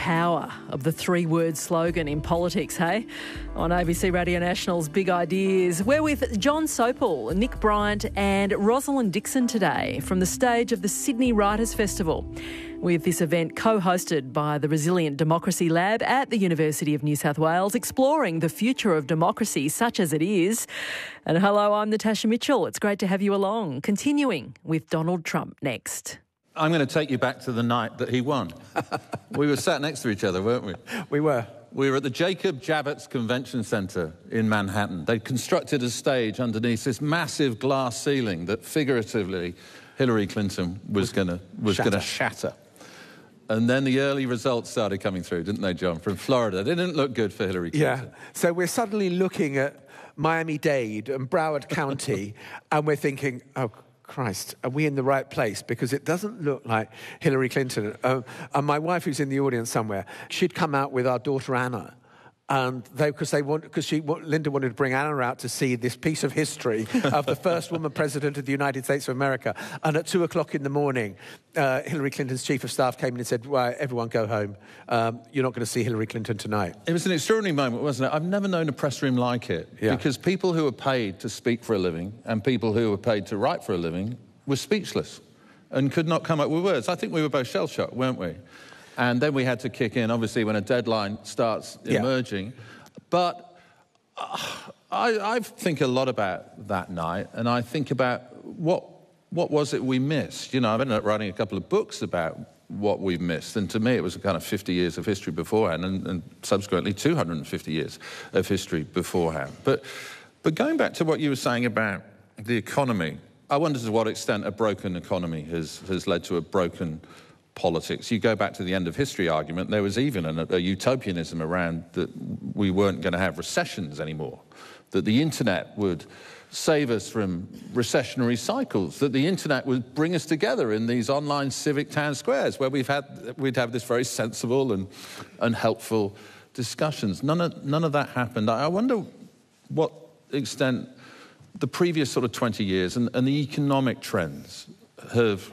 power of the three-word slogan in politics, hey? On ABC Radio National's Big Ideas, we're with John Sopel, Nick Bryant and Rosalind Dixon today from the stage of the Sydney Writers' Festival, with this event co-hosted by the Resilient Democracy Lab at the University of New South Wales, exploring the future of democracy such as it is. And hello, I'm Natasha Mitchell. It's great to have you along. Continuing with Donald Trump next. I'm going to take you back to the night that he won. We were sat next to each other, weren't we? We were. We were at the Jacob Javits Convention Centre in Manhattan. They'd constructed a stage underneath this massive glass ceiling that figuratively Hillary Clinton was going to shatter. And then the early results started coming through, didn't they, John, from Florida? They didn't look good for Hillary Clinton. Yeah. So we're suddenly looking at Miami-Dade and Broward County, and we're thinking, oh, Christ, are we in the right place? Because it doesn't look like Hillary Clinton. And my wife, who's in the audience somewhere, she'd come out with our daughter Anna, and Linda wanted to bring Anna out to see this piece of history of the first woman president of the United States of America. And at 2:00 in the morning, Hillary Clinton's chief of staff came in and said, "Well, everyone go home. You're not going to see Hillary Clinton tonight." It was an extraordinary moment, wasn't it? I've never known a press room like it. Yeah. Because people who were paid to speak for a living and people who were paid to write for a living were speechless and could not come up with words. I think we were both shell-shocked, weren't we? And then we had to kick in, obviously, when a deadline starts emerging. Yeah. But I think a lot about that night, and I think about what was it we missed? You know, I've ended up writing a couple of books about what we've missed, and to me it was a kind of 50 years of history beforehand, and subsequently 250 years of history beforehand. But going back to what you were saying about the economy, I wonder to what extent a broken economy has led to a broken politics. You go back to the end of history argument, there was even a utopianism around that we weren't going to have recessions anymore, that the internet would save us from recessionary cycles, that the internet would bring us together in these online civic town squares where we'd have this very sensible and helpful discussions. None of that happened. I wonder what extent the previous sort of 20 years and the economic trends have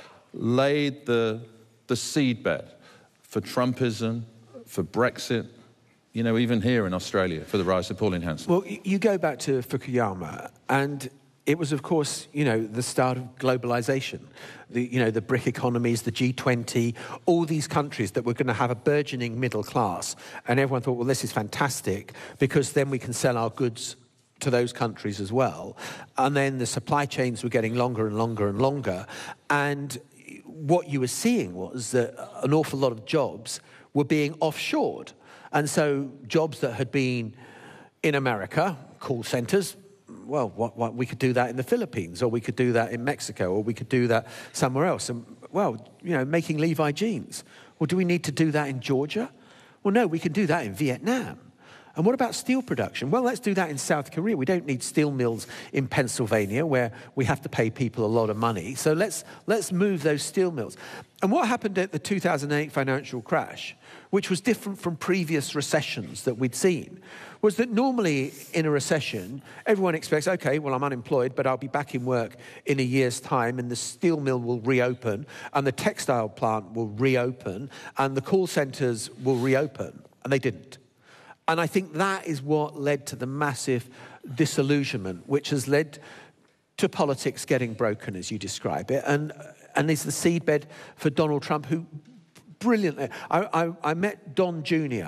laid the seedbed for Trumpism, for Brexit, you know, even here in Australia, for the rise of Pauline Hanson. Well, you go back to Fukuyama, and it was, of course, you know, the start of globalization. The BRIC economies, the G20, all these countries that were going to have a burgeoning middle class. And everyone thought, well, this is fantastic, because then we can sell our goods to those countries as well. And then the supply chains were getting longer and longer and longer. And what you were seeing was that an awful lot of jobs were being offshored. And so jobs that had been in America, call centers, well, we could do that in the Philippines, or we could do that in Mexico, or we could do that somewhere else. And, well, you know, making Levi jeans. Well, do we need to do that in Georgia? Well, no, we can do that in Vietnam. And what about steel production? Well, let's do that in South Korea. We don't need steel mills in Pennsylvania where we have to pay people a lot of money. So let's move those steel mills. And what happened at the 2008 financial crash, which was different from previous recessions that we'd seen, was that normally in a recession, everyone expects, okay, well, I'm unemployed, but I'll be back in work in a year's time, and the steel mill will reopen, and the textile plant will reopen, and the call centers will reopen. And they didn't. And I think that is what led to the massive disillusionment, which has led to politics getting broken, as you describe it, and is the seedbed for Donald Trump, who brilliantly... I met Don Jr.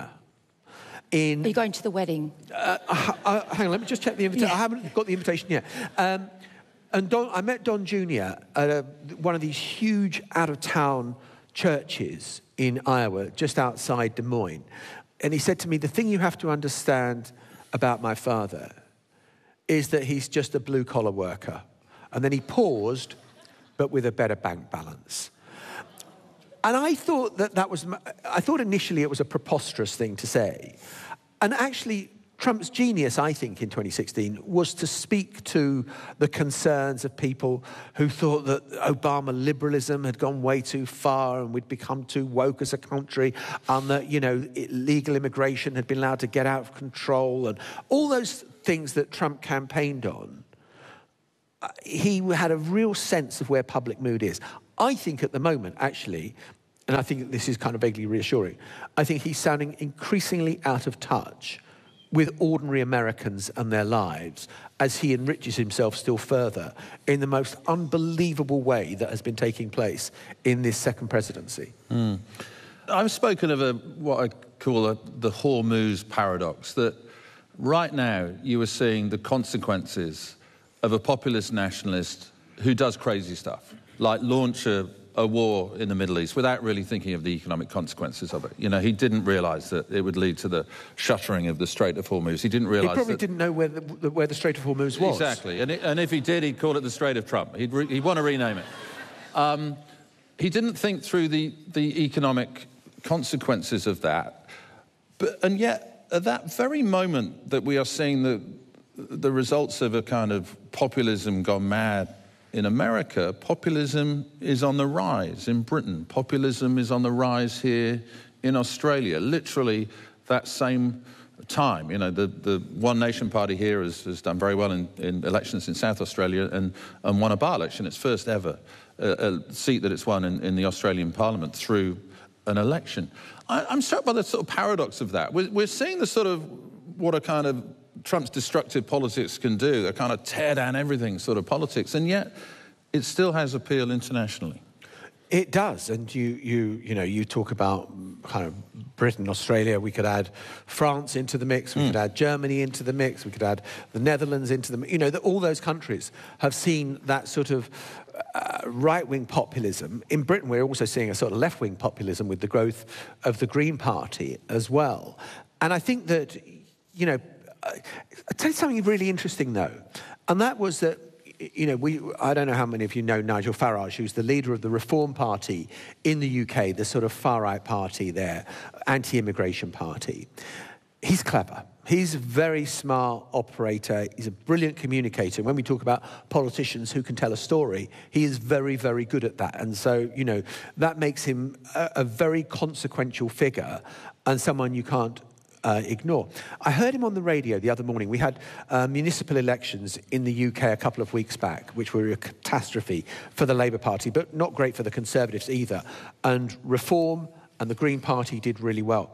in... Are you going to the wedding? Hang on, let me just check the invitation. Yeah. I haven't got the invitation yet. And I met Don Jr. at one of these huge out-of-town churches in Iowa, just outside Des Moines. And he said to me, the thing you have to understand about my father is that he's just a blue-collar worker. And then he paused, but with a better bank balance. And I thought I thought initially it was a preposterous thing to say. And actually, Trump's genius, I think, in 2016 was to speak to the concerns of people who thought that Obama liberalism had gone way too far and we'd become too woke as a country, and that, you know, illegal immigration had been allowed to get out of control, and all those things that Trump campaigned on. He had a real sense of where public mood is. I think at the moment, actually, and I think this is kind of vaguely reassuring, I think he's sounding increasingly out of touch with ordinary Americans and their lives as he enriches himself still further in the most unbelievable way that has been taking place in this second presidency. I've spoken of what I call the Hormuz paradox, that right now you are seeing the consequences of a populist nationalist who does crazy stuff, like launch a war in the Middle East without really thinking of the economic consequences of it. You know, he didn't realise that it would lead to the shuttering of the Strait of Hormuz. He didn't realise. He probably didn't know where the Strait of Hormuz was. Exactly, and if he did, he'd call it the Strait of Trump. He'd want to rename it. He didn't think through the economic consequences of that, and yet at that very moment that we are seeing the results of a kind of populism gone mad in America, populism is on the rise in Britain. Populism is on the rise here in Australia. Literally that same time. You know, the One Nation Party here has done very well in elections in South Australia and won a by-election, its first ever a seat that it's won in the Australian Parliament through an election. I'm struck by the sort of paradox of that. We're seeing the sort of what a kind of Trump's destructive politics can do, a kind of tear down everything sort of politics, and yet it still has appeal internationally. It does, and you talk about kind of Britain, Australia. We could add France into the mix. We could add Germany into the mix. We could add the Netherlands into the mix. You know, all those countries have seen that sort of right-wing populism. In Britain, we're also seeing a sort of left-wing populism with the growth of the Green Party as well. And I think that, you know, I'll tell you something really interesting, though, and that was that, you know, I don't know how many of you know Nigel Farage, who's the leader of the Reform Party in the UK, the sort of far-right party there, anti-immigration party. He's clever. He's a very smart operator. He's a brilliant communicator. When we talk about politicians who can tell a story, he is very, very good at that. And so, you know, that makes him a very consequential figure and someone you can't ignore. I heard him on the radio the other morning. We had municipal elections in the UK a couple of weeks back, which were a catastrophe for the Labour Party, but not great for the Conservatives either. And Reform and the Green Party did really well.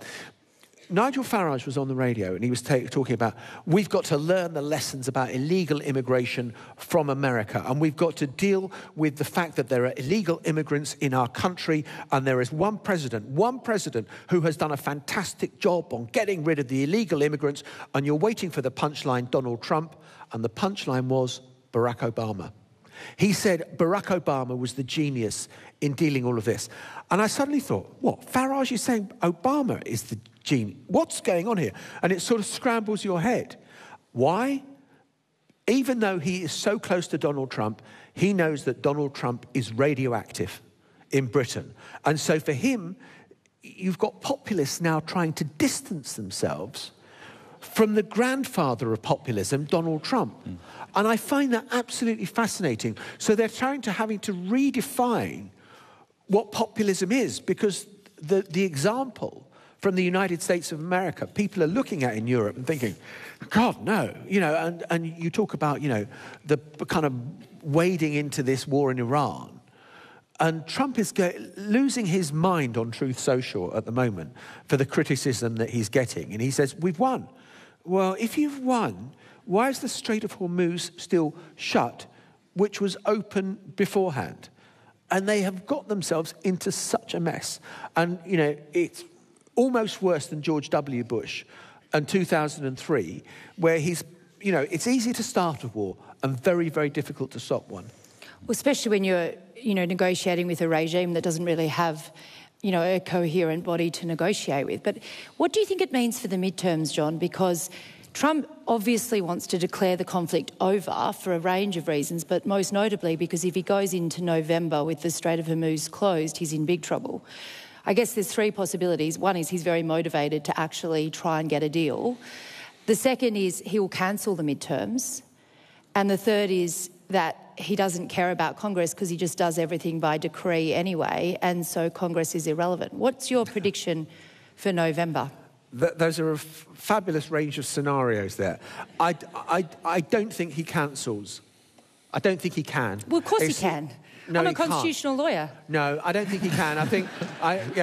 Nigel Farage was on the radio and he was talking about, we've got to learn the lessons about illegal immigration from America, and we've got to deal with the fact that there are illegal immigrants in our country, and there is one president who has done a fantastic job on getting rid of the illegal immigrants, and you're waiting for the punchline, Donald Trump, and the punchline was Barack Obama. He said Barack Obama was the genius in dealing all of this. And I suddenly thought, what, Farage is saying Obama is the genius? What's going on here? And it sort of scrambles your head. Why? Even though he is so close to Donald Trump, he knows that Donald Trump is radioactive in Britain. And so for him, you've got populists now trying to distance themselves from the grandfather of populism, Donald Trump. And I find that absolutely fascinating. So they're having to redefine what populism is, because the example from the United States of America, people are looking at in Europe and thinking, God, no. You know, and you talk about, you know, the kind of wading into this war in Iran. And Trump is losing his mind on Truth Social at the moment for the criticism that he's getting. And he says, we've won. Well, if you've won, why is the Strait of Hormuz still shut, which was open beforehand? And they have got themselves into such a mess. And, you know, it's almost worse than George W. Bush in 2003, where he's, you know, it's easy to start a war and very, very difficult to stop one. Well, especially when you're, you know, negotiating with a regime that doesn't really have, you know, a coherent body to negotiate with. But what do you think it means for the midterms, John? Because Trump obviously wants to declare the conflict over for a range of reasons, but most notably because if he goes into November with the Strait of Hormuz closed, he's in big trouble. I guess there's three possibilities. One is he's very motivated to actually try and get a deal. The second is he will cancel the midterms. And the third is that he doesn't care about Congress because he just does everything by decree anyway, and so Congress is irrelevant. What's your prediction for November? Those are a fabulous range of scenarios there. I don't think he cancels. I don't think he can. Well, of course he can. No, I'm a he can't. constitutional lawyer. No, I don't think he can. I think